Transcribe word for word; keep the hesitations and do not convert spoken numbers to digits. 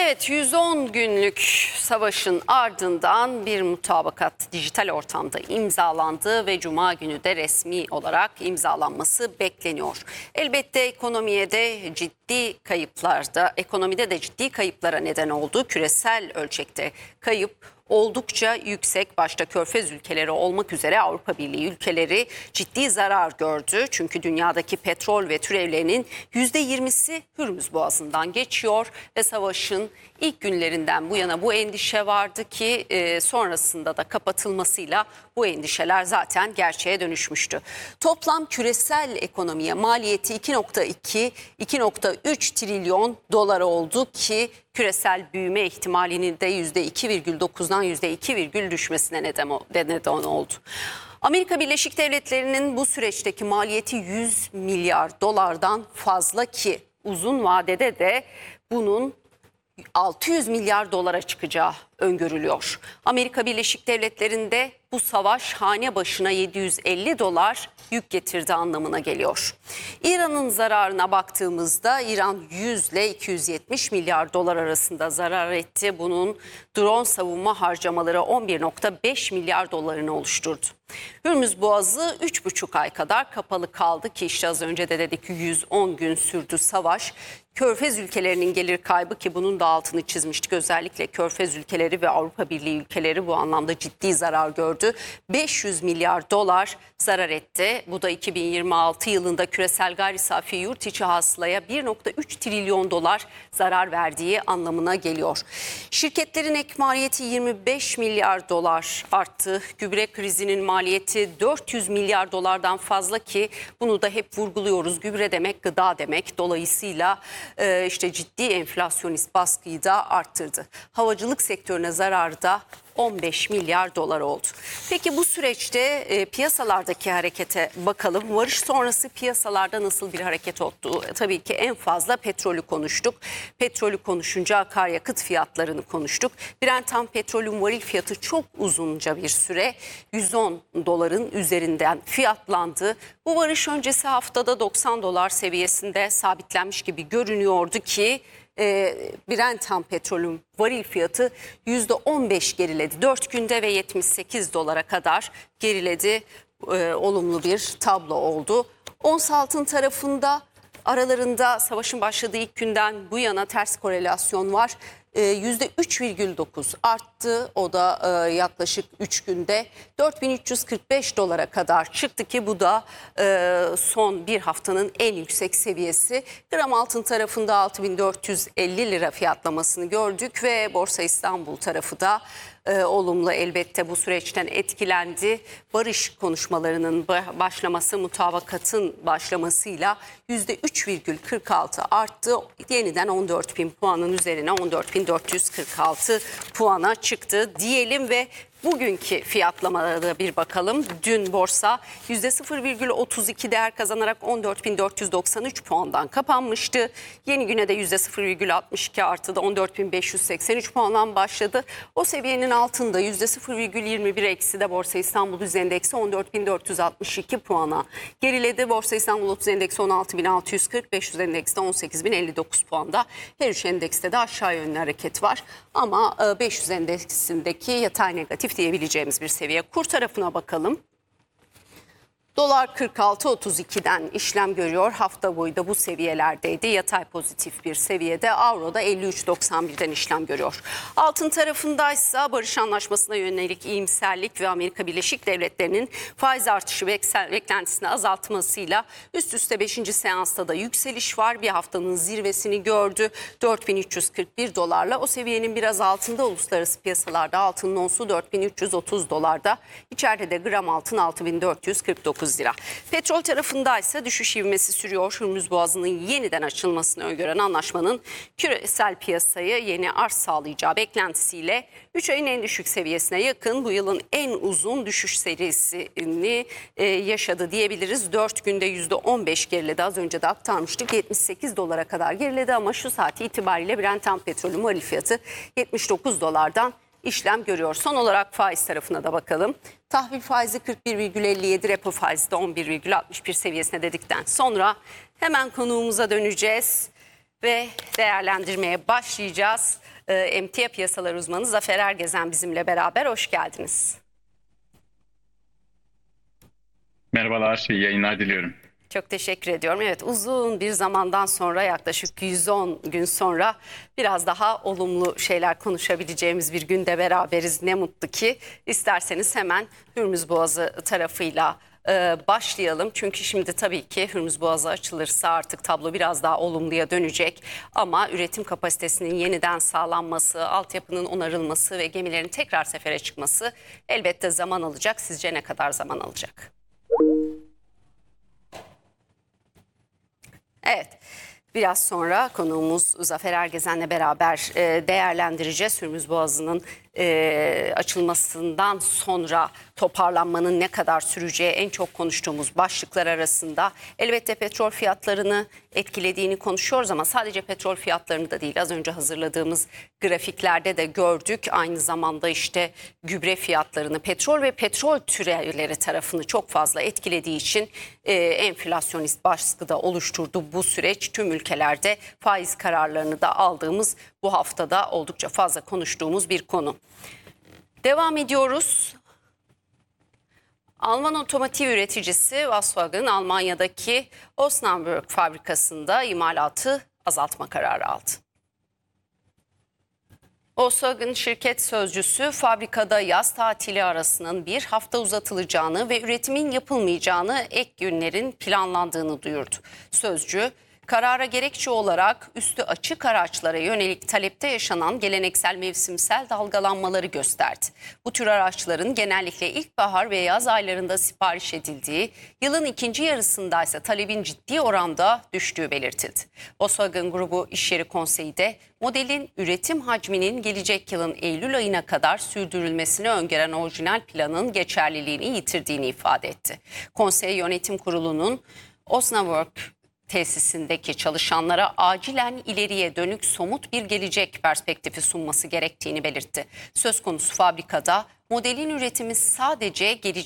Evet, yüz on günlük savaşın ardından bir mutabakat dijital ortamda imzalandı ve Cuma günü de resmi olarak imzalanması bekleniyor. Elbette ekonomiye de ciddi kayıplarda, ekonomide de ciddi kayıplara neden oldu. Küresel ölçekte kayıp oldukça yüksek, başta Körfez ülkeleri olmak üzere Avrupa Birliği ülkeleri ciddi zarar gördü. Çünkü dünyadaki petrol ve türevlerinin yüzde yirmisi Hürmüz Boğazı'ndan geçiyor ve savaşın ilk günlerinden bu yana bu endişe vardı ki e, sonrasında da kapatılmasıyla bu endişeler zaten gerçeğe dönüşmüştü. Toplam küresel ekonomiye maliyeti iki nokta iki iki nokta üç trilyon dolar oldu ki küresel büyüme ihtimalinin de yüzde iki virgül dokuzdan yüzde iki virgül düşmesine neden oldu. Amerika Birleşik Devletleri'nin bu süreçteki maliyeti yüz milyar dolardan fazla ki uzun vadede de bunun altı yüz milyar dolara çıkacağı öngörülüyor. Amerika Birleşik Devletleri'nde bu savaş hane başına yedi yüz elli dolar yük getirdi anlamına geliyor. İran'ın zararına baktığımızda İran yüz ile iki yüz yetmiş milyar dolar arasında zarar etti. Bunun drone savunma harcamaları on bir nokta beş milyar dolarını oluşturdu. Hürmüz Boğazı üç buçuk ay kadar kapalı kaldı ki işte az önce de dedik ki yüz on gün sürdü savaş. Körfez ülkelerinin gelir kaybı ki bunun da altını çizmiştik. Özellikle Körfez ülkeleri ve Avrupa Birliği ülkeleri bu anlamda ciddi zarar gördü. beş yüz milyar dolar zarar etti. Bu da iki bin yirmi altı yılında küresel gayri safi yurt içi hasılaya bir nokta üç trilyon dolar zarar verdiği anlamına geliyor. Şirketlerin ek maliyeti yirmi beş milyar dolar arttı. Gübre krizinin maliyeti dört yüz milyar dolardan fazla ki bunu da hep vurguluyoruz. Gübre demek gıda demek. Dolayısıyla e, işte ciddi enflasyonist baskıyı da arttırdı. Havacılık sektörüne zararı da on beş milyar dolar oldu. Peki bu süreçte e, piyasalardaki harekete bakalım. Varış sonrası piyasalarda nasıl bir hareket oldu? Tabii ki en fazla petrolü konuştuk. Petrolü konuşunca akaryakıt fiyatlarını konuştuk. Brent ham petrolün varil fiyatı çok uzunca bir süre yüz on doların üzerinden fiyatlandı. Bu varış öncesi haftada doksan dolar seviyesinde sabitlenmiş gibi görünüyordu ki E, Brent ham petrolün varil fiyatı yüzde on beş geriledi. dört günde ve yetmiş sekiz dolara kadar geriledi. E, olumlu bir tablo oldu. Ons altın tarafında aralarında savaşın başladığı ilk günden bu yana ters korelasyon var. yüzde üç virgül dokuz arttı. O da e, yaklaşık üç günde dört bin üç yüz kırk beş dolara kadar çıktı ki bu da e, son bir haftanın en yüksek seviyesi. Gram altın tarafında altı bin dört yüz elli lira fiyatlamasını gördük ve Borsa İstanbul tarafı da e, olumlu elbette bu süreçten etkilendi. Barış konuşmalarının başlaması, mutabakatın başlamasıyla yüzde üç virgül kırk altı arttı. Yeniden on dört bin puanın üzerine on dört bin dört yüz kırk altı puana çıktı diyelim ve bugünkü fiyatlamalara bir bakalım. Dün borsa yüzde sıfır virgül otuz iki değer kazanarak on dört bin dört yüz doksan üç puandan kapanmıştı. Yeni güne de yüzde sıfır virgül altmış iki artıda on dört bin beş yüz seksen üç puandan başladı. O seviyenin altında yüzde sıfır virgül yirmi bir eksi de Borsa İstanbul Düz Endeksi on dört bin dört yüz altmış iki puana geriledi. Borsa İstanbul otuz Endeksi on altı bin altı yüz kırk, beş yüz Endeksi de on sekiz bin elli dokuz puanda. Her üç endekste de aşağı yönlü hareket var ama beş yüz endeksindeki yatay negatif diyebileceğimiz bir seviye. Kur tarafına bakalım. Dolar kırk altı otuz iki'den işlem görüyor. Hafta boyu da bu seviyelerdeydi. Yatay pozitif bir seviyede. Avro da elli üç doksan bir'den işlem görüyor. Altın tarafındaysa barış anlaşmasına yönelik iyimserlik ve Amerika Birleşik Devletleri'nin faiz artışı beklentisini azaltmasıyla üst üste beşinci seansta da yükseliş var. Bir haftanın zirvesini gördü. dört bin üç yüz kırk bir dolarla o seviyenin biraz altında uluslararası piyasalarda altının onsu dört bin üç yüz otuz dolarda. İçeride de gram altın altı bin dört yüz kırk dokuz lira. Petrol tarafındaysa düşüş ivmesi sürüyor. Hürmüz Boğazı'nın yeniden açılmasını öngören anlaşmanın küresel piyasaya yeni arz sağlayacağı beklentisiyle üç ayın en düşük seviyesine yakın bu yılın en uzun düşüş serisini e, yaşadı diyebiliriz. dört günde yüzde on beş geriledi. Az önce de aktarmıştık. yetmiş sekiz dolara kadar geriledi ama şu saati itibariyle Brent ham petrolün varil fiyatı yetmiş dokuz dolardan işlem görüyor. Son olarak faiz tarafına da bakalım. Tahvil faizi kırk bir virgül elli yedi, repo faizi de on bir virgül altmış bir seviyesine dedikten sonra hemen konuğumuza döneceğiz. Ve değerlendirmeye başlayacağız. Ee, Emtia piyasalar uzmanı Zafer Ergezen bizimle beraber. Hoş geldiniz. Merhabalar, iyi yayınlar diliyorum. Çok teşekkür ediyorum. Evet, uzun bir zamandan sonra, yaklaşık yüz on gün sonra biraz daha olumlu şeyler konuşabileceğimiz bir günde beraberiz. Ne mutlu ki. İsterseniz hemen Hürmüz Boğazı tarafıyla e, başlayalım. Çünkü şimdi tabii ki Hürmüz Boğazı açılırsa artık tablo biraz daha olumluya dönecek. Ama üretim kapasitesinin yeniden sağlanması, altyapının onarılması ve gemilerin tekrar sefere çıkması elbette zaman alacak. Sizce ne kadar zaman alacak? Evet, biraz sonra konuğumuz Zafer Ergezen'le beraber e, değerlendireceğiz. Hürmüz Boğazı'nın e, açılmasından sonra toparlanmanın ne kadar süreceği en çok konuştuğumuz başlıklar arasında. Elbette petrol fiyatlarını etkilediğini konuşuyoruz ama sadece petrol fiyatlarını da değil. Az önce hazırladığımız grafiklerde de gördük. Aynı zamanda işte gübre fiyatlarını, petrol ve petrol türevleri tarafını çok fazla etkilediği için e, enflasyonist baskıda oluşturdu bu süreç. Tüm ülkelerde faiz kararlarını da aldığımız, bu haftada oldukça fazla konuştuğumuz bir konu. Devam ediyoruz. Alman otomotiv üreticisi Volkswagen Almanya'daki Osnabrück fabrikasında imalatı azaltma kararı aldı. Volkswagen şirket sözcüsü fabrikada yaz tatili arasının bir hafta uzatılacağını ve üretimin yapılmayacağını, ek günlerin planlandığını duyurdu. Sözcü, karara gerekçe olarak üstü açık araçlara yönelik talepte yaşanan geleneksel mevsimsel dalgalanmaları gösterdi. Bu tür araçların genellikle ilkbahar ve yaz aylarında sipariş edildiği, yılın ikinci yarısında ise talebin ciddi oranda düştüğü belirtildi. Volkswagen Grubu İş Yeri Konseyi de modelin üretim hacminin gelecek yılın Eylül ayına kadar sürdürülmesini öngören orijinal planın geçerliliğini yitirdiğini ifade etti. Konsey Yönetim Kurulu'nun Osnabrück tesisindeki çalışanlara acilen ileriye dönük somut bir gelecek perspektifi sunması gerektiğini belirtti. Söz konusu fabrikada modelin üretimi sadece gelecek